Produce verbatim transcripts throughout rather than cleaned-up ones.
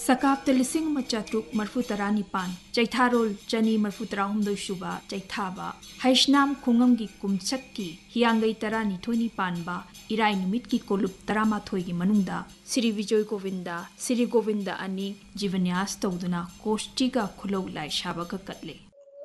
Sakap Telising Machatruk Marfu Taranipan, Jaitharol, Jani Marfu Tarahumdo Shuba, Jaithaba, Haishnam Kungam Kumchaki, Hiangai Tarani Tony Panba, Irai Numitki Kolup Tarama Toigi Manunda, Siri Vijay Govinda, Siri Govinda Ani, Jivanyas Toduna, Kostiga Kulo Lai Shabaka Katle.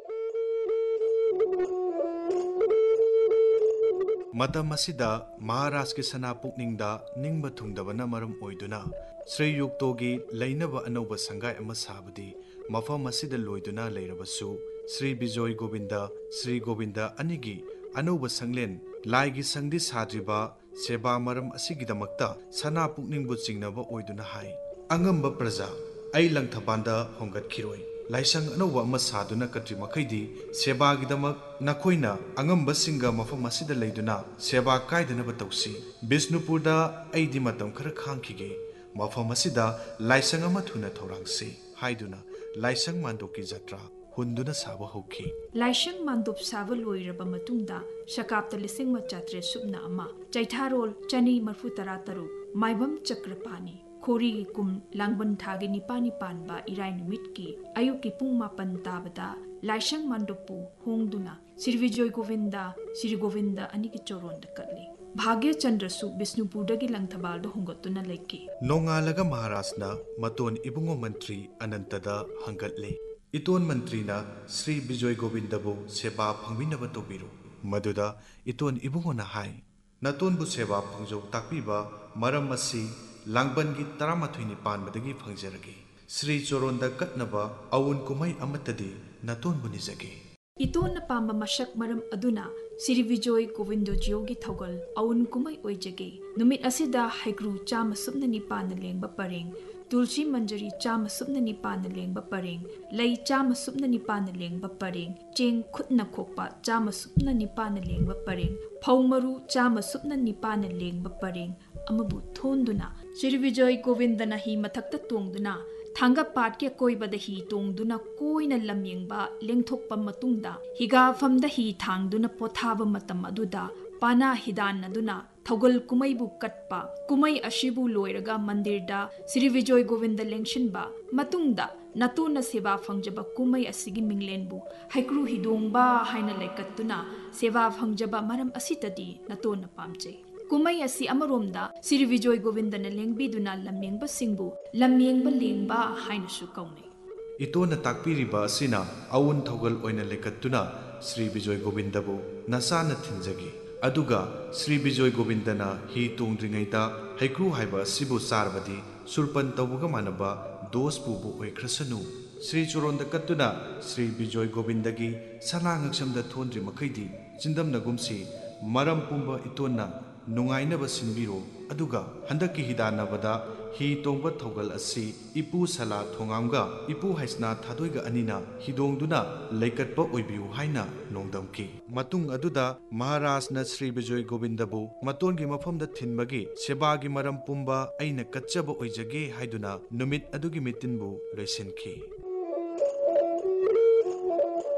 Matam asida Maharashtra ke Sanapukningda Ningba Thungdabana maram oiduna Sri Yuktogi Lainaba Anoba Sangai ama sabadi Mafam asida loiduna leirabasu Sri Bijoy Govinda Sri Govinda Anigi Anoba Sanglen Laigi Sangdi Sadriba Seba maram asigidamakta Sanapukningbu Jingnaba oiduna hai Angamba Praja Ai Langthabanda Hongat Kiroi Laisang Anoba ama saduna katri makaidi Seba gidamak Nakoina Angamba Singa Mafam asida leiduna Seba Kaidanaba Tausi Bisnupurda Aidi Matam Kara Khankige Mafam asida Laisang ama thuna Thorangsi Haiduna Laisang Mandoki Jatra Hunduna Saba Hoki Laisang Mandop Sava Loiraba Matunda Sakap Telising Machatre Subna Ama Jaitharol Chani Marfu Tarataru Maibam Chakrapani Kori kum langban thagi nipani panba irai numitki ayuki pung mapan tabada Laisang Mandopu hongduna Sri Vijay Govinda Sri Govinda aniki choron dakatli Bhagya Chandra su Bisnupurdagi Langthabaldo hongottuna leki Nongalaga Maharashna Maton Ibungo Mantri Anantada Hangatle Iton Mantrina Sri Vijay Govindabu Seba Phangminaba Tobiru Maduda Iton Ibungo na hai Naton bu Seba Phangjo takpiba maram masi Langbangi Taramathini Panbadagi Phangjaragi Sri Choronda Katnaba Awun Kumai Amatadi Naton Bunizagi Iton na pamba masak maram aduna Sri Vijay Govindo Jyogi Thogol Awun Kumai Oijage Numit asida Haigru Chama Subna Nipan Lengba Pareng Tulsi Manjari Chama Subna Nipan Lengba Pareng Lai Chama Subna Nipan Lengba Pareng Cheng Khutna Khokpa Chama Subna Nipan Lengba Pareng Phaumaru Chama Subna Nipan Lengba Pareng Amabu Thonduna Sri Vijay Govinda na hi mathakta tongduna thanga pat ke koibada hi tongduna koina lamyengba lengthokpa matungda higa famda hi thangduna pothaba matam aduda pana hidan aduna thogol kumai bu katpa kumai ashibu loiraga mandirda Sri Vijay Govinda lengshinba matungda natuna seva phangjaba kumai asigi minglenbu haikru hidongba haina lekatuna seva phangjaba maram asitadi natona pamje Kumai asi amaromda Sri Vijay Govinda na lengbiduna lamyengba singbu lamyengba lengba haina su kaunai Itona takpiriba asina awun thogal oina lekatuna Sri Vijay Govindabu nasana thinjagi aduga Sri Vijay Govindana hi tongdringaita haikru haiba sibu sarbadi surpan tawuga manaba dospu bu oikrasanu Sri Choronda katuna Sri Vijay Govindagi salangaksamda thondri makaidi chindamna gumsi maram pumba itona Nungainaba Sinbiro, Aduga, Handaki Hidanabada, Hi Tongba Togal Asi, Ipu Sala Tonganga, Ipu Haisna Tadoiga Anina, Hidongduna, Laikatpa Uibiu Haina, Nongdamki. Matung Aduda, Maharashna Sri Vijay Govindabu, Matongi Mafam the Tinbagi, Sebagi Maram Pumba, Aina Kachaba Oijage Haiduna, Numit Adugi Mitinbu, Resinki.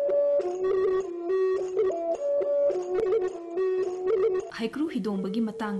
Haikru hidongbagi matang